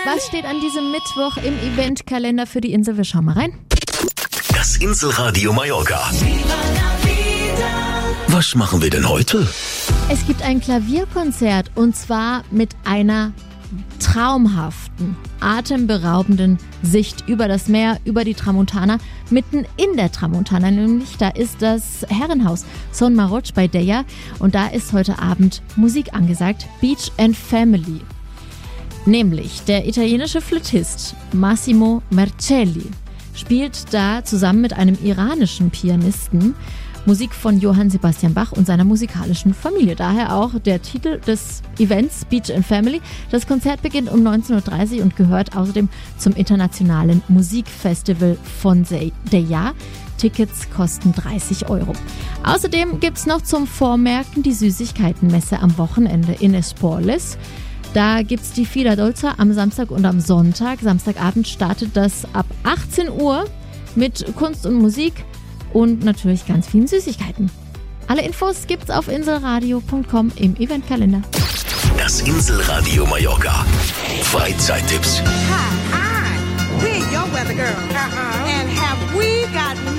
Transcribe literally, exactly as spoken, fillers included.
Was steht an diesem Mittwoch im Eventkalender für die Insel? Wir schauen mal rein. Das Inselradio Mallorca. Was machen wir denn heute? Es gibt ein Klavierkonzert und zwar mit einer traumhaften, atemberaubenden Sicht über das Meer, über die Tramontana, mitten in der Tramontana nämlich. Da ist das Herrenhaus Son Maroc bei Deja und da ist heute Abend Musik angesagt, Beach and Family. Nämlich der italienische Flötist Massimo Marcelli spielt da zusammen mit einem iranischen Pianisten Musik von Johann Sebastian Bach und seiner musikalischen Familie. Daher auch der Titel des Events Beach and Family. Das Konzert beginnt um neunzehn Uhr dreißig und gehört außerdem zum internationalen Musikfestival von Deja. Tickets kosten dreißig Euro. Außerdem gibt es noch zum Vormerken die Süßigkeitenmesse am Wochenende in Esporles. Da gibt es die Fila Dolce am Samstag und am Sonntag. Samstagabend startet das ab achtzehn Uhr mit Kunst und Musik und natürlich ganz vielen Süßigkeiten. Alle Infos gibt's auf inselradio punkt com im Eventkalender. Das Inselradio Mallorca. Freizeittipps. Hi, hi. We're your weather girl. Uh-huh. And have we got